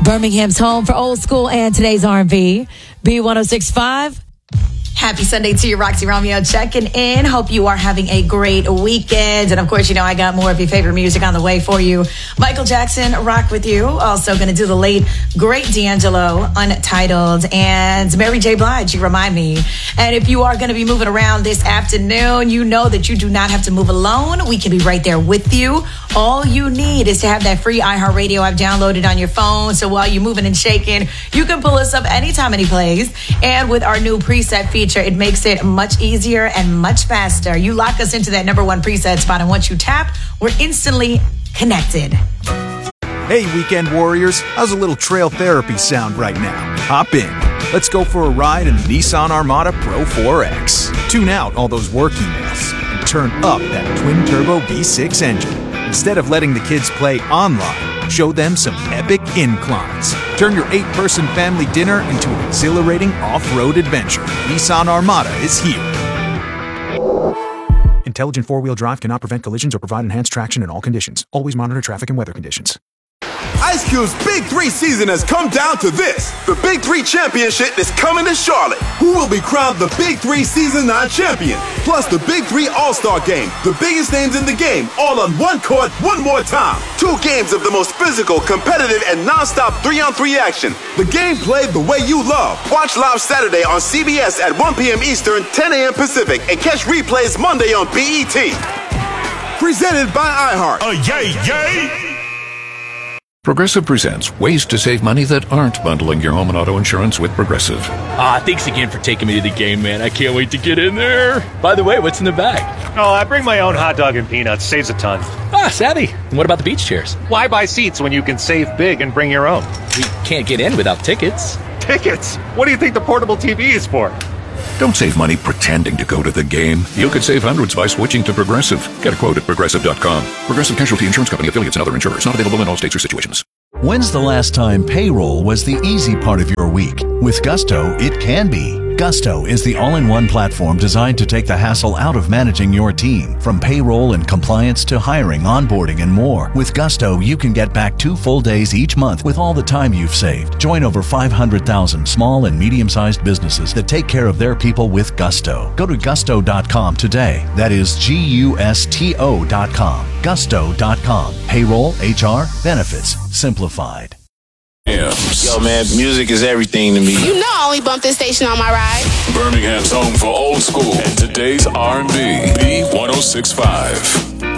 Birmingham's home for old school and today's R&B. B1065. Happy Sunday to you, Roxy Romeo checking in. Hope you are having a great weekend. And of course, you know, I got more of your favorite music on the way for you. Michael Jackson, rock with you. Also going to do the late, great D'Angelo, Untitled, and Mary J. Blige, you remind me. And if you are going to be moving around this afternoon, you know that you do not have to move alone. We can be right there with you. All you need is to have that free iHeartRadio app downloaded on your phone. So while you're moving and shaking, you can pull us up anytime, any place. And with our new preset feature, it makes it much easier and much faster. You lock us into that number one preset spot, and once you tap, we're instantly connected. Hey, weekend warriors, how's a little trail therapy sound right now? Hop in. Let's go for a ride in the Nissan Armada Pro 4X. Tune out all those work emails and turn up that twin-turbo V6 engine. Instead of letting the kids play online, show them some epic inclines. Turn your 8-person family dinner into an exhilarating off-road adventure. Nissan Armada is here. Intelligent four-wheel drive cannot prevent collisions or provide enhanced traction in all conditions. Always monitor traffic and weather conditions. Ice Cube's Big 3 season has come down to this. The Big 3 Championship is coming to Charlotte. Who will be crowned the Big 3 Season 9 champion? Plus the Big 3 All-Star Game. The biggest names in the game, all on one court, one more time. 2 games of the most physical, competitive, and non-stop 3-on-3 action. The game played the way you love. Watch live Saturday on CBS at 1 p.m. Eastern, 10 a.m. Pacific, and catch replays Monday on BET. Presented by iHeart. Yay, yay! Progressive presents ways to save money that aren't bundling your home and auto insurance with Progressive. Thanks again for taking me to the game, man. I can't wait to get in there. By the way, what's in the bag? Oh, I bring my own hot dog and peanuts. Saves a ton. Savvy. And what about the beach chairs? Why buy seats when you can save big and bring your own? We can't get in without tickets. Tickets? What do you think the portable TV is for? Don't save money pretending to go to the game. You could save hundreds by switching to Progressive. Get a quote at Progressive.com. Progressive Casualty Insurance Company, affiliates, and other insurers. Not available in all states or situations. When's the last time payroll was the easy part of your week? With Gusto, it can be. Gusto is the all-in-one platform designed to take the hassle out of managing your team. From payroll and compliance to hiring, onboarding, and more. With Gusto, you can get back 2 full days each month with all the time you've saved. Join over 500,000 small and medium-sized businesses that take care of their people with Gusto. Go to gusto.com today. That is Gusto.com. Gusto.com. Payroll, HR, benefits, simplified. Yo, man, music is everything to me. You know I only bump this station on my ride. Birmingham's home for old school and today's R&B. B1065.